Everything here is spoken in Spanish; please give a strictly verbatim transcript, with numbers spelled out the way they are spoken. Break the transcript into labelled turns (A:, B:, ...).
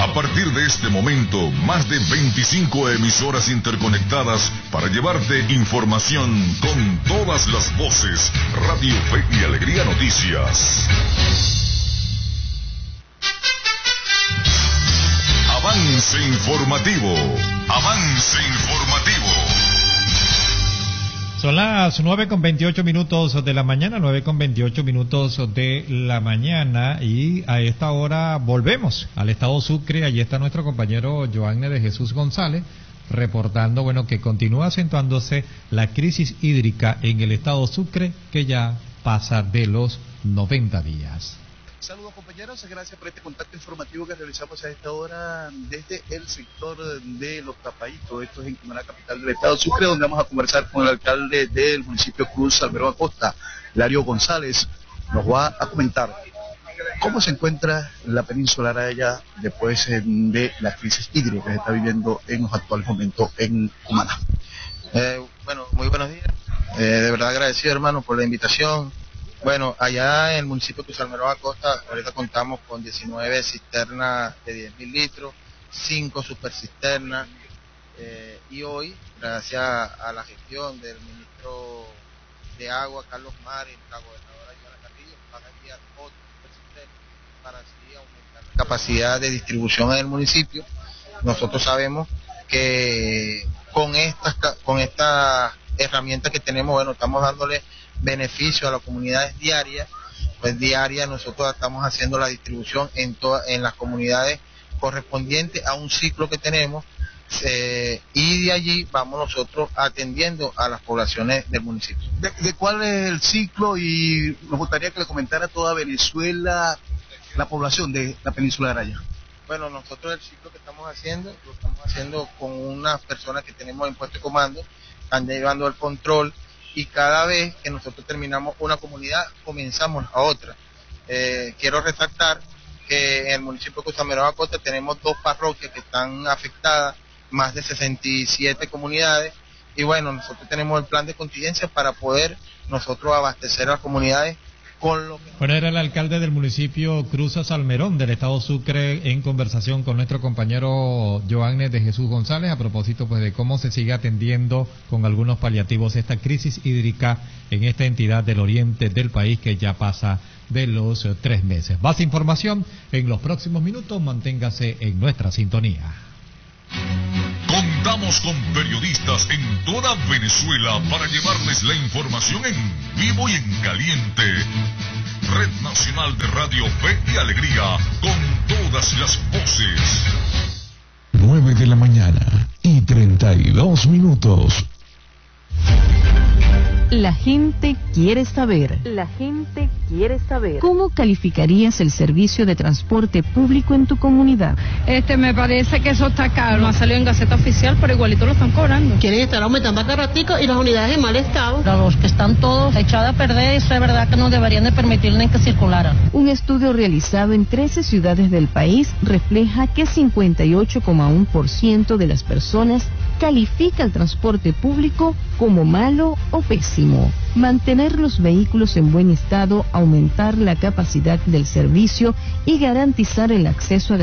A: A partir de este momento, más de veinticinco emisoras interconectadas para llevarte información con todas las voces. Radio Fe y Alegría Noticias. Avance informativo. Avance informativo.
B: Son las nueve con veintiocho minutos de la mañana, nueve con veintiocho minutos de la mañana, y a esta hora volvemos al estado Sucre. Allí está nuestro compañero Joanne de Jesús González, reportando, bueno, que continúa acentuándose la crisis hídrica en el estado Sucre, que ya pasa de los noventa días.
C: Saludos compañeros, gracias por este contacto informativo que realizamos a esta hora desde el sector de Los Tapaditos. Esto es en la capital del estado Sucre, donde vamos a conversar con el alcalde del municipio Cruz Salmerón Acosta, Hilario González. Nos va a comentar cómo se encuentra la península Araya después de la crisis hídrica que se está viviendo en los actuales momentos en Cumaná.
D: Eh, bueno, muy buenos días. Eh, de verdad agradecido, hermano, por la invitación. Bueno, allá en el municipio de Cruz Salmerón Acosta, ahorita contamos con diecinueve cisternas de diez mil litros, cinco supercisternas, eh, y hoy, gracias a la gestión del ministro de Agua, Carlos Mar, y la gobernadora Joana Carrillo, van a enviar otras supercisternas para así aumentar la capacidad de distribución en el municipio. Nosotros sabemos que con estas, con estas herramientas que tenemos, bueno, estamos dándole beneficio a las comunidades diarias. Pues diaria nosotros estamos haciendo la distribución en todas en las comunidades correspondientes a un ciclo que tenemos, eh, y de allí vamos nosotros atendiendo a las poblaciones del municipio.
C: ¿De, de cuál es el ciclo? Y nos gustaría que le comentara a toda Venezuela la población de la península Araya.
D: Bueno, nosotros el ciclo que estamos haciendo, lo estamos haciendo con unas personas que tenemos en puesto de comando, están llevando el control, y cada vez que nosotros terminamos una comunidad, comenzamos a otra. Eh, quiero resaltar que en el municipio de Cruz Salmerón Acosta tenemos dos parroquias que están afectadas, más de sesenta y siete comunidades, y bueno, nosotros tenemos el plan de contingencia para poder nosotros abastecer a las comunidades con lo que...
B: Bueno, era el alcalde del municipio Cruz Salmerón del estado Sucre en conversación con nuestro compañero Joanne de Jesús González a propósito pues de cómo se sigue atendiendo con algunos paliativos esta crisis hídrica en esta entidad del oriente del país que ya pasa de los eh, tres meses. Más información en los próximos minutos, manténgase en nuestra sintonía.
A: Contamos con periodistas en toda Venezuela para llevarles la información en vivo y en caliente. Red Nacional de Radio Fe y Alegría, con todas las voces.
E: nueve de la mañana y treinta y dos minutos.
F: La gente quiere saber. La gente quiere saber. ¿Cómo calificarías el servicio de transporte público en tu comunidad?
G: Este, me parece que eso está caro. No ha salido en Gaceta Oficial, pero igualito lo están cobrando.
H: Quieren estar aumentando cada ratico y las unidades en mal estado.
G: Los que están todos echados a perder, eso es verdad que no deberían de permitirles que circularan.
F: Un estudio realizado en trece ciudades del país refleja que cincuenta y ocho coma uno por ciento de las personas califica el transporte público como malo o pésimo. Mantener los vehículos en buen estado, aumentar la capacidad del servicio y garantizar el acceso a